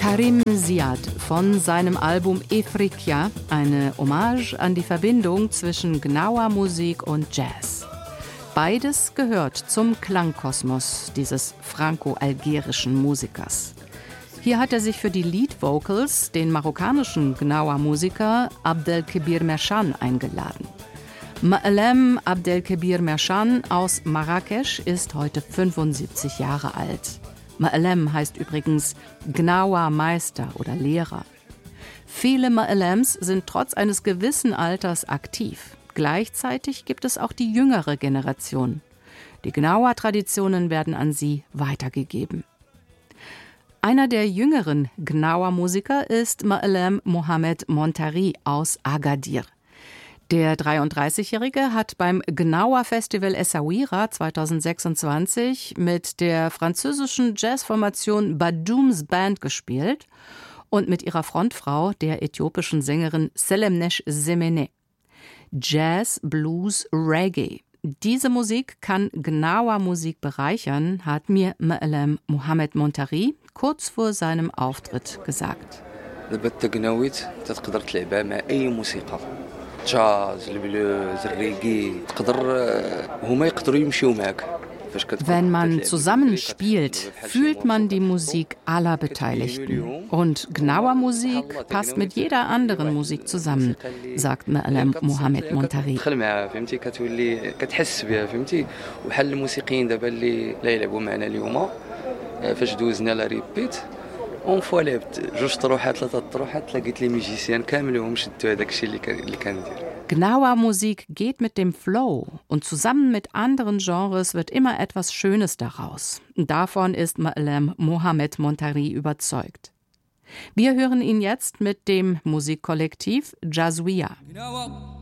Karim Ziad von seinem Album Efrikia, eine Hommage an die Verbindung zwischen Gnawa-Musik und Jazz. Beides gehört zum Klangkosmos dieses franco-algerischen Musikers. Hier hat er sich für die Lead-Vocals den marokkanischen Gnawa-Musiker Abdelkebir Merchan eingeladen. Ma'alem Abdelkebir Merchan aus Marrakesch ist heute 75 Jahre alt. Ma'alem heißt übrigens Gnawa-Meister oder Lehrer. Viele Ma'alems sind trotz eines gewissen Alters aktiv. Gleichzeitig gibt es auch die jüngere Generation. Die Gnawa-Traditionen werden an sie weitergegeben. Einer der jüngeren Gnawa-Musiker ist Ma'alem Mohamed Montari aus Agadir. Der 33-Jährige hat beim Gnawa-Festival Essaouira 2026 mit der französischen Jazzformation Badooms Band gespielt und mit ihrer Frontfrau, der äthiopischen Sängerin Selemnesh Semene. Jazz, Blues, Reggae. Diese Musik kann Gnawa-Musik bereichern, hat mir Ma'alem Mohamed Montari kurz vor seinem Auftritt gesagt. جاز البلوز الريغي هما يقدروا يمشيو معك. Wenn man zusammen spielt, fühlt man die Musik aller Beteiligten. Und Gnawa-Musik passt mit jeder anderen Musik zusammen, sagt Ma'alem Mohamed Montari. Gnawa-Musik geht mit dem Flow und zusammen mit anderen Genres wird immer etwas Schönes daraus. Davon ist Ma'alem Mohamed Montari überzeugt. Wir hören ihn jetzt mit dem Musikkollektiv Jazwiya.